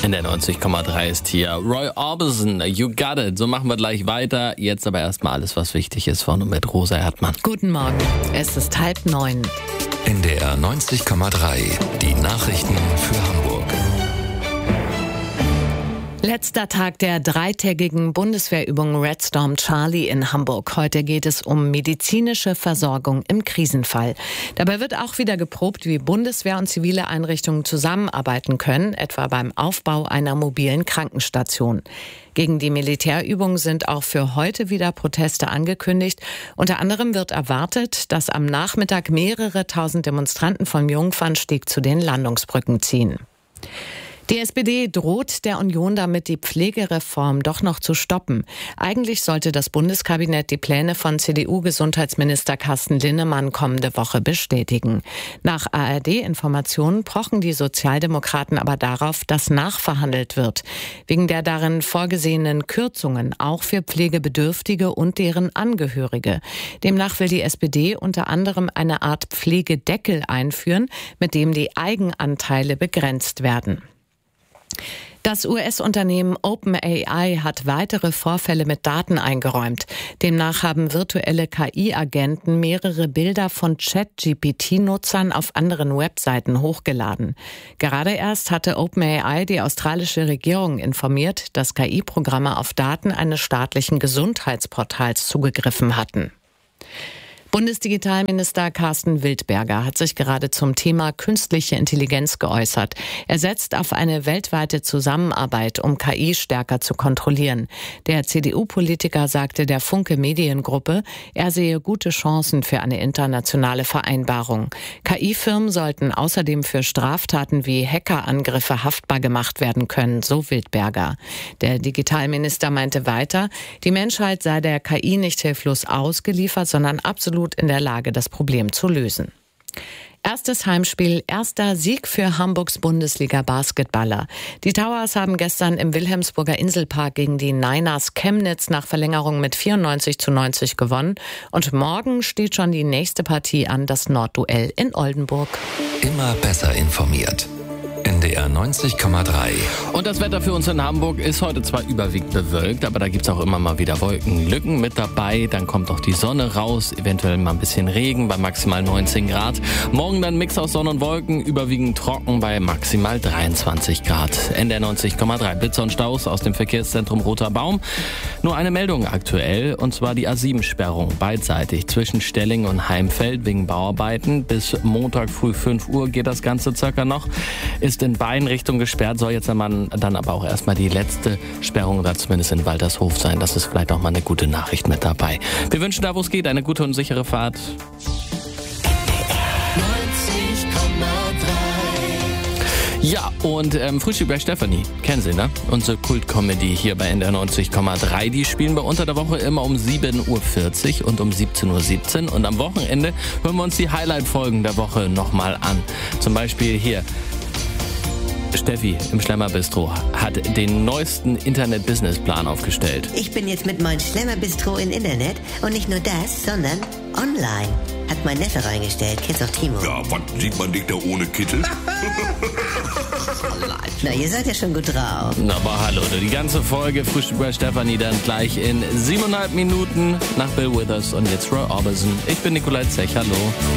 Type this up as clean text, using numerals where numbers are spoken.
In der 90,3 ist hier Roy Orbison, You Got It. So machen wir gleich weiter. Jetzt aber erstmal alles, was wichtig ist, vorne mit Rosa Erdmann. Guten Morgen, es ist 8:30. NDR 90,3, die Nachrichten für Hamburg. Letzter Tag der dreitägigen Bundeswehrübung Red Storm Charlie in Hamburg. Heute geht es um medizinische Versorgung im Krisenfall. Dabei wird auch wieder geprobt, wie Bundeswehr und zivile Einrichtungen zusammenarbeiten können, etwa beim Aufbau einer mobilen Krankenstation. Gegen die Militärübung sind auch für heute wieder Proteste angekündigt. Unter anderem wird erwartet, dass am Nachmittag mehrere tausend Demonstranten vom Jungfernstieg zu den Landungsbrücken ziehen. Die SPD droht der Union damit, die Pflegereform doch noch zu stoppen. Eigentlich sollte das Bundeskabinett die Pläne von CDU-Gesundheitsminister Carsten Linnemann kommende Woche bestätigen. Nach ARD-Informationen pochen die Sozialdemokraten aber darauf, dass nachverhandelt wird. Wegen der darin vorgesehenen Kürzungen auch für Pflegebedürftige und deren Angehörige. Demnach will die SPD unter anderem eine Art Pflegedeckel einführen, mit dem die Eigenanteile begrenzt werden. Das US-Unternehmen OpenAI hat weitere Vorfälle mit Daten eingeräumt. Demnach haben virtuelle KI-Agenten mehrere Bilder von ChatGPT-Nutzern auf anderen Webseiten hochgeladen. Gerade erst hatte OpenAI die australische Regierung informiert, dass KI-Programme auf Daten eines staatlichen Gesundheitsportals zugegriffen hatten. Bundesdigitalminister Carsten Wildberger hat sich gerade zum Thema künstliche Intelligenz geäußert. Er setzt auf eine weltweite Zusammenarbeit, um KI stärker zu kontrollieren. Der CDU-Politiker sagte der Funke Mediengruppe, er sehe gute Chancen für eine internationale Vereinbarung. KI-Firmen sollten außerdem für Straftaten wie Hackerangriffe haftbar gemacht werden können, so Wildberger. Der Digitalminister meinte weiter, die Menschheit sei der KI nicht hilflos ausgeliefert, sondern absolut in der Lage, das Problem zu lösen. Erstes Heimspiel, erster Sieg für Hamburgs Bundesliga-Basketballer. Die Towers haben gestern im Wilhelmsburger Inselpark gegen die Niners Chemnitz nach Verlängerung mit 94:90 gewonnen. Und morgen steht schon die nächste Partie an, das Nordduell in Oldenburg. Immer besser informiert. NDR 90,3. Und das Wetter für uns in Hamburg ist heute zwar überwiegend bewölkt, aber da gibt es auch immer mal wieder Wolkenlücken mit dabei. Dann kommt auch die Sonne raus, eventuell mal ein bisschen Regen bei maximal 19 Grad. Morgen dann Mix aus Sonne und Wolken, überwiegend trocken bei maximal 23 Grad. NDR 90,3. Blitzer und Staus aus dem Verkehrszentrum Roter Baum. Nur eine Meldung aktuell, und zwar die A7-Sperrung beidseitig zwischen Stelling und Heimfeld wegen Bauarbeiten. Bis Montag früh 5 Uhr geht das Ganze circa noch. Ist in beiden Richtungen gesperrt, soll jetzt dann aber auch erstmal die letzte Sperrung da zumindest in Waltershof sein. Das ist vielleicht auch mal eine gute Nachricht mit dabei. Wir wünschen da, wo es geht, eine gute und sichere Fahrt. 90,3. Ja, und Frühstück bei Stefanie, kennen Sie, ne? Unsere Kult-Comedy hier bei NDR 90,3. Die spielen wir unter der Woche immer um 7:40 Uhr und um 17:17 Uhr. Und am Wochenende hören wir uns die Highlight-Folgen der Woche nochmal an. Zum Beispiel hier. Steffi im Schlemmer-Bistro hat den neuesten Internet-Business-Plan aufgestellt. Ich bin jetzt mit meinem Schlemmer-Bistro im Internet und nicht nur das, sondern online. Hat mein Neffe reingestellt. Kennst auch Timo? Ja, was sieht man dich da ohne Kittel? Na, ihr seid ja schon gut drauf. Na, aber hallo, die ganze Folge Frühstück bei Stefanie dann gleich in 7,5 Minuten nach Bill Withers und jetzt Roy Orbison. Ich bin Nikolai Zech, hallo.